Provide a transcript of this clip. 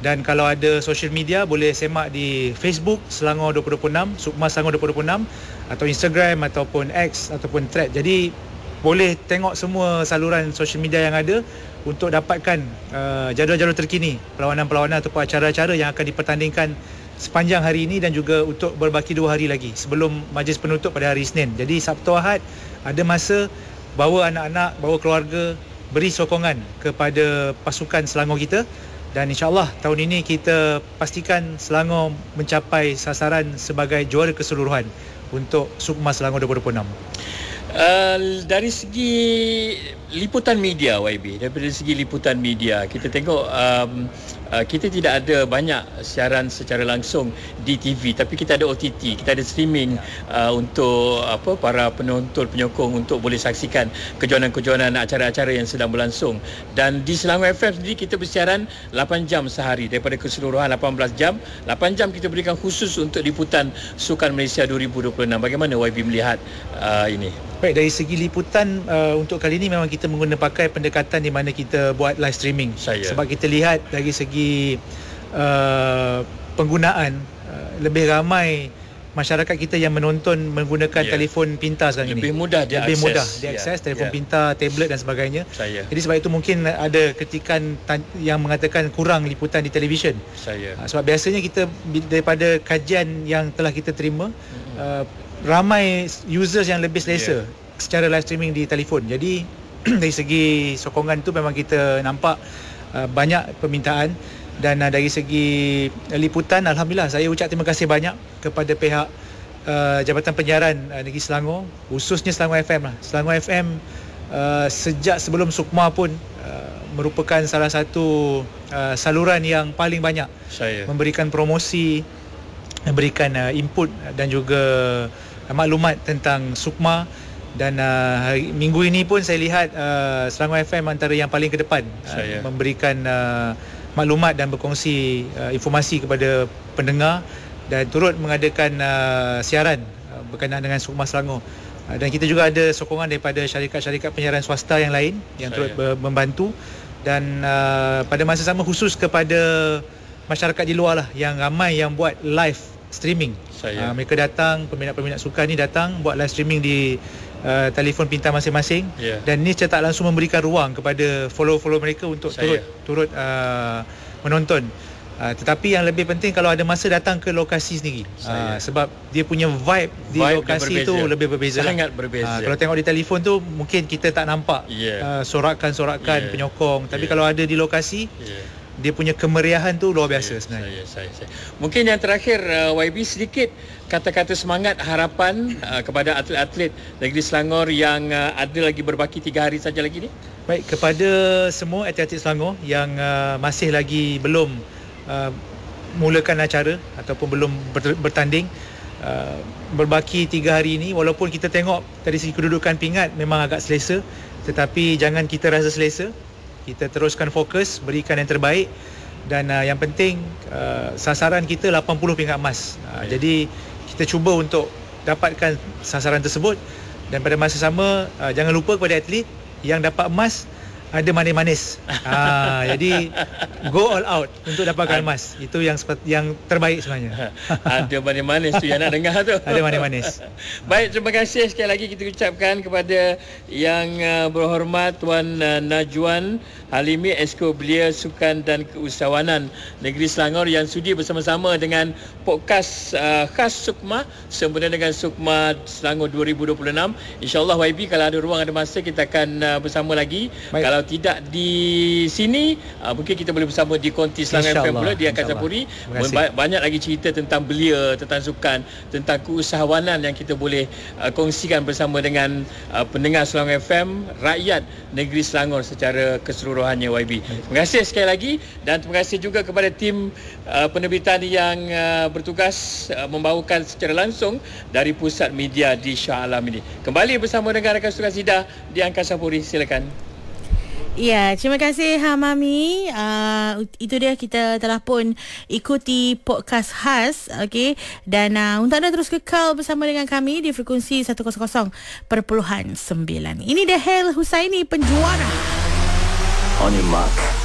Dan kalau ada social media, boleh semak di Facebook Selangor 2026, Sukma Selangor 2026, atau Instagram ataupun X ataupun Thread. Jadi boleh tengok semua saluran social media yang ada untuk dapatkan jadual-jadual terkini perlawanan-perlawanan ataupun acara-acara yang akan dipertandingkan sepanjang hari ini dan juga untuk berbaki 2 hari lagi sebelum majlis penutup pada hari Isnin. Jadi Sabtu Ahad ada masa bawa anak-anak, bawa keluarga, beri sokongan kepada pasukan Selangor kita. Dan insyaAllah tahun ini kita pastikan Selangor mencapai sasaran sebagai juara keseluruhan untuk Sukma Selangor 2026. Dari segi liputan media, YB, daripada segi liputan media, kita tengok kita tidak ada banyak siaran secara langsung di TV, tapi kita ada OTT, kita ada streaming untuk para penonton penyokong untuk boleh saksikan kejohanan-kejohanan acara-acara yang sedang berlangsung. Dan di Selangor FM sendiri kita bersiaran 8 jam sehari, daripada keseluruhan 18 jam, 8 jam kita berikan khusus untuk liputan Sukan Malaysia 2026. Bagaimana YB melihat ini? Baik, dari segi liputan untuk kali ini memang kita pakai pendekatan di mana kita buat live streaming. Sebab kita lihat dari segi penggunaan, lebih ramai masyarakat kita yang menonton menggunakan telefon pintar sekarang lebih ini. Mudah diakses, telefon pintar, tablet dan sebagainya. Jadi sebab itu mungkin ada kritikan yang mengatakan kurang liputan di televisyen. Sebab biasanya kita daripada kajian yang telah kita terima, ramai users yang lebih selesa secara live streaming di telefon. Jadi dari segi sokongan tu memang kita nampak banyak permintaan. Dan dari segi liputan, alhamdulillah saya ucap terima kasih banyak kepada pihak Jabatan Penyiaran Negeri Selangor, khususnya Selangor FM lah. Selangor FM sejak sebelum Sukma pun merupakan salah satu saluran yang paling banyak memberikan promosi, memberikan input dan juga maklumat tentang Sukma. Dan minggu ini pun saya lihat Selangor FM antara yang paling ke depan memberikan maklumat dan berkongsi informasi kepada pendengar dan turut mengadakan siaran berkenaan dengan Sukma Selangor. Dan kita juga ada sokongan daripada syarikat-syarikat penyiaran swasta yang lain yang turut membantu. Dan pada masa sama khusus kepada masyarakat di luar lah, yang ramai yang buat live streaming. Mereka datang, peminat-peminat sukan ni datang buat live streaming di telefon pintar masing-masing. Dan ini tak langsung memberikan ruang kepada follow-follow mereka untuk turut menonton. Tetapi yang lebih penting kalau ada masa datang ke lokasi sendiri. Sebab dia punya vibe di lokasi tu lebih berbeza. Sangat berbeza. Kalau tengok di telefon tu mungkin kita tak nampak sorakan-sorakan penyokong. Tapi kalau ada di lokasi, dia punya kemeriahan tu luar biasa sebenarnya. Mungkin yang terakhir, YB, sedikit kata-kata semangat, harapan kepada atlet-atlet negeri Selangor yang ada lagi berbaki 3 hari saja lagi ni. Baik, kepada semua atlet-atlet Selangor yang masih lagi belum mulakan acara ataupun belum bertanding, berbaki 3 hari ini, walaupun kita tengok dari segi kedudukan pingat memang agak selesa, tetapi jangan kita rasa selesa. Kita teruskan fokus, berikan yang terbaik. Dan yang penting sasaran kita 80 pingat emas. Jadi kita cuba untuk dapatkan sasaran tersebut. Dan pada masa sama, jangan lupa kepada atlet yang dapat emas, ada manis-manis. Jadi go all out untuk dapatkan emas. Itu yang terbaik sebenarnya. Ada manis-manis tu yang nak dengar tu. Ada manis-manis. Baik, terima kasih sekali lagi kita ucapkan kepada yang berhormat Tuan Najwan Halimi, Esko Belia Sukan dan Keusahawanan Negeri Selangor yang sudi bersama-sama dengan podcast khas Sukma sempena dengan Sukma Selangor 2026. InsyaAllah YB, kalau ada ruang, ada masa, kita akan bersama lagi. Baik. Kalau tidak di sini, mungkin kita boleh bersama di Konti Selangor FM pula di Angkasa Puri. Banyak lagi cerita tentang belia, tentang sukan, tentang keusahawanan yang kita boleh kongsikan bersama dengan pendengar Selangor FM, rakyat negeri Selangor secara keseluruhannya, YB. Terima kasih sekali lagi dan terima kasih juga kepada tim penerbitan yang bertugas membawakan secara langsung dari pusat media di Shah Alam ini. Kembali bersama dengan rakan sukan Sida di Angkasa Puri, silakan. Ya, terima kasih Mami. Itu dia, kita telah pun ikuti podcast khas, okey. Dan untuk anda terus kekal bersama dengan kami di frekuensi 100.9. Ini dia Hel Husaini, penjuara. On your mark.